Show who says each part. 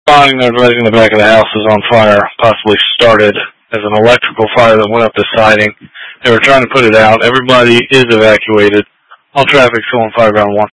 Speaker 1: Finding that right in the back of the house is on fire, possibly started as an electrical fire that went up the siding. They were trying to put it out. Everybody is evacuated. All traffic still on Fireground 1.